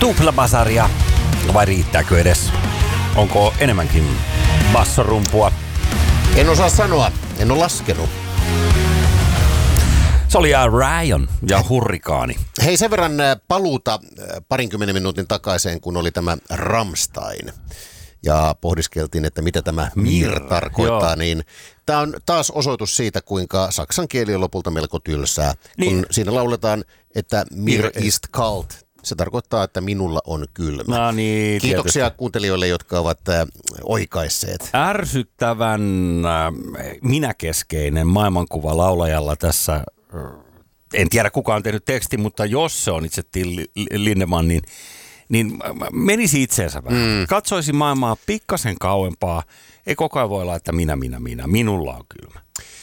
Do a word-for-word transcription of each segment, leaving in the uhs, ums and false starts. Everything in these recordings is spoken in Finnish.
tuplabasaria, vai riittääkö edes? Onko enemmänkin bassorumpua? En osaa sanoa, en ole laskenut. Se oli Ryan ja Hurrikaani. Hei, sen verran paluuta parinkymmenen minuutin takaisin, kun oli tämä Rammstein. Ja pohdiskeltiin, että mitä tämä Mir tarkoittaa, Joo. niin tämä on taas osoitus siitä, kuinka saksan kieli on lopulta melko tylsää. Niin. Kun siinä lauletaan, että Mir ist kalt. Se tarkoittaa, että minulla on kylmä. No niin, Kiitoksia tietysti kuuntelijoille, jotka ovat äh, oikaisseet. Ärsyttävän äh, minäkeskeinen maailmankuva laulajalla tässä. Äh, en tiedä kuka on tehnyt teksti, mutta jos se on itse Till Lindemann, niin, niin menisi itseensä vähän. Mm. Katsoisi maailmaa pikkasen kauempaa. Ei koko ajan voi olla, että minä, minä, minä. Minulla on kylmä.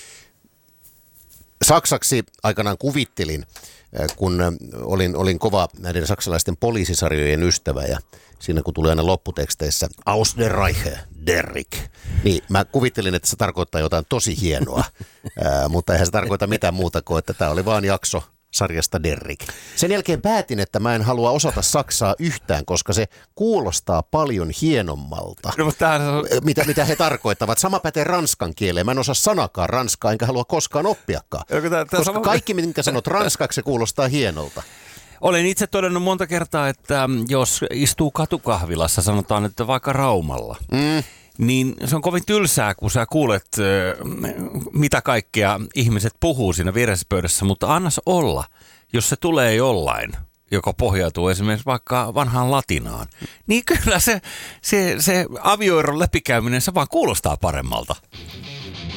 Saksaksi aikanaan kuvittelin, kun olin, olin kova näiden saksalaisten poliisisarjojen ystävä ja siinä kun tuli aina lopputeksteissä Aus der Reiche, Derrick, niin mä kuvittelin, että se tarkoittaa jotain tosi hienoa, Ää, mutta eihän se tarkoita mitään muuta kuin, että tämä oli vaan jakso sarjasta Derrick. Sen jälkeen päätin, että mä en halua osata saksaa yhtään, koska se kuulostaa paljon hienommalta, no, on mitä, mitä he tarkoittavat. Sama pätee ranskan kieleen. Mä en osaa sanakaan ranskaa, enkä halua koskaan oppiakaan. Tämä, tämä koska sama kaikki, minkä sanot ranskaksi, se kuulostaa hienolta. Olen itse todennut monta kertaa, että jos istuu katukahvilassa, sanotaan, että vaikka Raumalla, mm. niin se on kovin tylsää, kun sä kuulet, mitä kaikkea ihmiset puhuu siinä vieressä pöydässä, mutta annas olla, jos se tulee jollain, joka pohjautuu esimerkiksi vaikka vanhaan latinaan, niin kyllä se, se, se avioeron läpikäyminen, se vaan kuulostaa paremmalta.